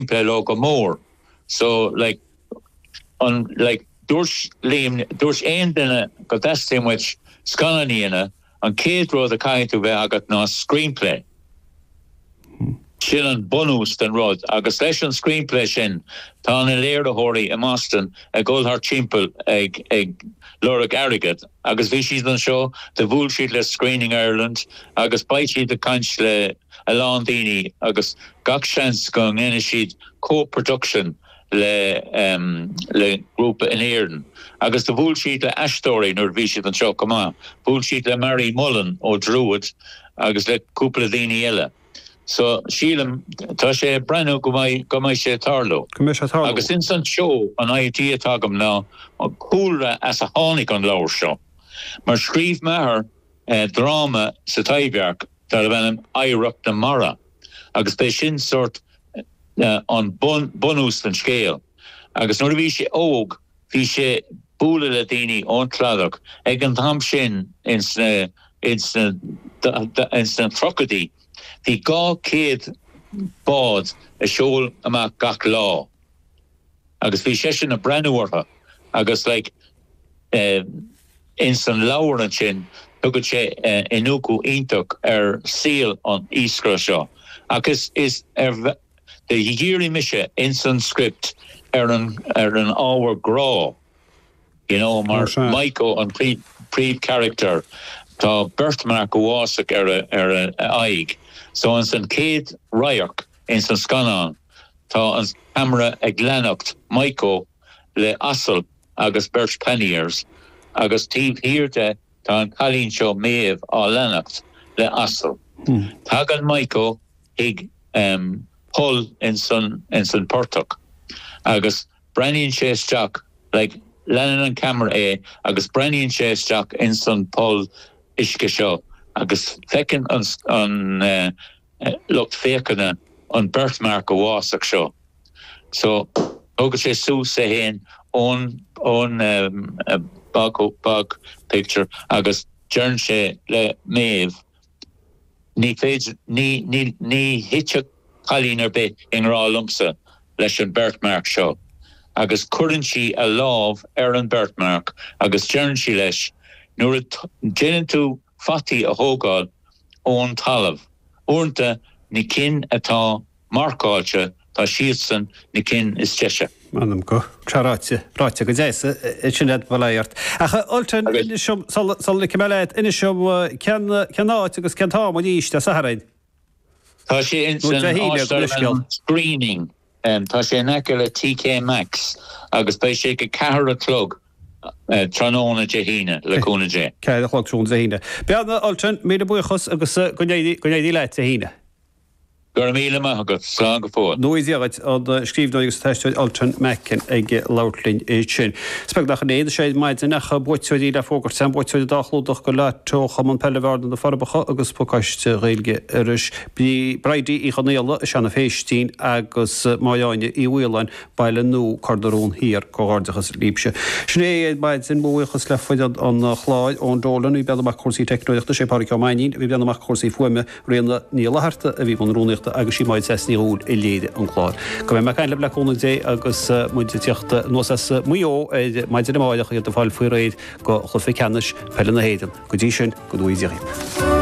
screenplay logo more. So like dúirs aon duine go d'eistíonn which scalaníana an céad rud a caiintú bheith agat ná screenplay. Sin an bonús den rud agus leis an screenplay sin tá an léireóirí i Maston ag gulthar timpeall ag Lorach Arrogate agus bhí siad an seo de bhúil siad le Screening Ireland agus bait siad a caint le a lán daoine agus gach seans go ngéine siad co-production le grúpa in Éireann agus de bhúil siad le Ashtory nuair bhí siad an seo cumá bhúil siad le Mary Mullen ó Druid agus le cúpla daoine eile. So sílam tá sé brenn go mai sé tarló. Agus in san show an IT atagam ná cúlra as a tháinig an leabhar seo. Mar scríb methar drama sa Taibearc dar bhenim Aireacht na Mara. Agus bei sin sort an bonús den scéal. Agus nuair bhí sé óg, bhí sé búla le daoine ón tladach ag an tham sin in sna trocadí. Bhí gá céad bád a seol amach gach lá. Agus bhí sé sin a brenúirtha agus in san leabhar an sin tugad sé inúcú ionach ar síl an íscra seo. Agus is de dhírí mise in san script ar an ábhar grá. You know, mar Michael an príomh character tá birthmark go bhásach ar a aig. So an san céad raiach in san scanán tá an camera ag lenacht Michael le asal agus Birch Panniers agus tíb hirte tá an chalín seo méamh á lenacht le asal. Tag an Michael ag pull in san portach agus breníonn sé isteach like lenan an camera agus breníonn sé isteach in san pull isce seo. Agus fecin an lucht fécana an birthmark go bhásach seo. So, agus sé sús sé héin ón bag picture agus djern sé le méamh ní hitse chalín ar bit in rá lumsa leis an birthmark seo. Agus cuireann sí a lámh ar an birthmark agus djern sí leis nuair déanann tú fatí a thógáil ón talamh. Uanta ní cin atá marcáilte tá siad san ní cin is teise. Manam go ráite go déise sinad bhléart. Acha oltain sal le cemeleid ina seo cenáid agus centá má díiste sa haraid. Tá sé in san screening tá sé neice le TK Maxx agus bei sé go cehar a clog Tranóna de híine leúna dé. Cead a chlogtrún a híine. Beadna oltain míle buchas agus go néadí leit a híine. Gur míle maithagad slá go fód. Nuaidíagad an scríbhna agus teisteid Oltain Meccan ag Loughling sin. Speagdach an éad séid maidid nach buitúidí le fógart sem buitúid dachlúdach go le trocha an pellehhardan na farbacha agus pocaiste réilge iris. Bí braidí í chanéala seanna féistín agus maiáine í bhuilein baile nó cardarún hir cógárdachas líbse. Sné maidid sin buchas le foiad an chláid ón dólan í beadach cuasaí technoideachta sé páric mainin, bhí beadach cuasaí fuime réanna níla harta a bhí von rúnaíochta agus sí maid sesní úl i léide an chláir. Go mé meáin le leúna dé agus muide teachta nóas muo maidide máideach a fáil fuiréid go chlufi ceannis pelle na héidir. Go dtí sin go dúíideach.